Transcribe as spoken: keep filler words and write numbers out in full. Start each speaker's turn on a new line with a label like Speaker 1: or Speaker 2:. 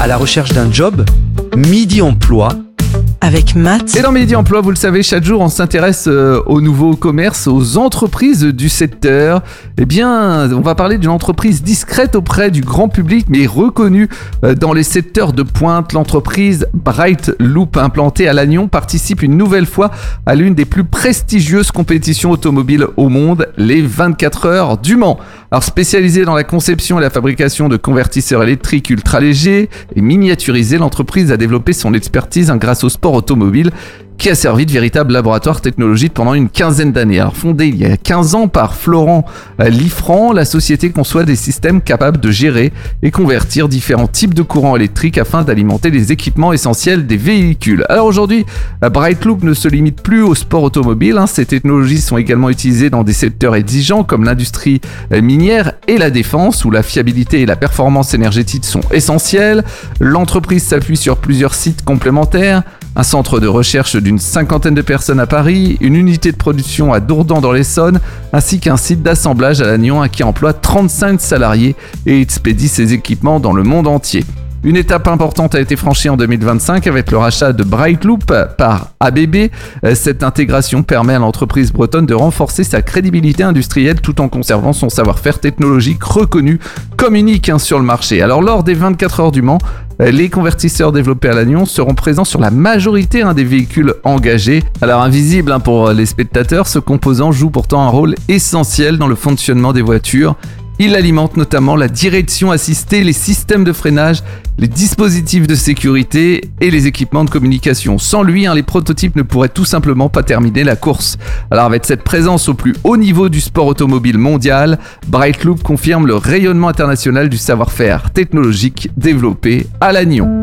Speaker 1: la recherche d'un job, Midi Emploi
Speaker 2: avec Matt.
Speaker 3: Et dans Midi Emploi, vous le savez, chaque jour, on s'intéresse euh, aux nouveaux commerces, aux entreprises du secteur. Eh bien, on va parler d'une entreprise discrète auprès du grand public, mais reconnue euh, dans les secteurs de pointe. L'entreprise Brightloop, implantée à Lannion, participe une nouvelle fois à l'une des plus prestigieuses compétitions automobiles au monde, les vingt-quatre heures du Mans. Alors, spécialisée dans la conception et la fabrication de convertisseurs électriques ultra légers et miniaturisés, l'entreprise a développé son expertise hein, grâce au sport automobile qui a servi de véritable laboratoire technologique pendant une quinzaine d'années. Alors fondée il y a quinze ans par Florent Liffrand, la société conçoit des systèmes capables de gérer et convertir différents types de courants électriques afin d'alimenter les équipements essentiels des véhicules. Alors aujourd'hui, Brightloop ne se limite plus au sport automobile. Hein. Ces technologies sont également utilisées dans des secteurs exigeants comme l'industrie minière et la défense, où la fiabilité et la performance énergétique sont essentielles. L'entreprise s'appuie sur plusieurs sites complémentaires, un centre de recherche d'une cinquantaine de personnes à Paris, une unité de production à Dourdan dans l'Essonne, ainsi qu'un site d'assemblage à Lannion qui emploie trente-cinq salariés et expédie ses équipements dans le monde entier. Une étape importante a été franchie en deux mille vingt-cinq avec le rachat de Brightloop par A B B. Cette intégration permet à l'entreprise bretonne de renforcer sa crédibilité industrielle tout en conservant son savoir-faire technologique reconnu comme unique hein, sur le marché. Alors lors des vingt-quatre heures du Mans, les convertisseurs développés à Lannion seront présents sur la majorité hein, des véhicules engagés. Alors invisible hein, pour les spectateurs, ce composant joue pourtant un rôle essentiel dans le fonctionnement des voitures. Il alimente notamment la direction assistée, les systèmes de freinage, les dispositifs de sécurité et les équipements de communication. Sans lui, hein, les prototypes ne pourraient tout simplement pas terminer la course. Alors avec cette présence au plus haut niveau du sport automobile mondial, Brightloop confirme le rayonnement international du savoir-faire technologique développé à Lannion.